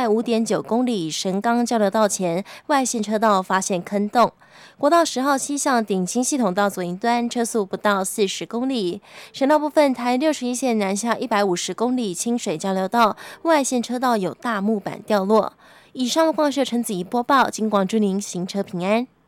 5.9公里神冈交流道前外线车道发现坑洞。国道10号西向顶清系统道左营端车速不到40公里。省道部分，台61线南下150公里清水交流道外线车道有大木板掉落。以上路况是陈子怡播报，金广祝您行车平安。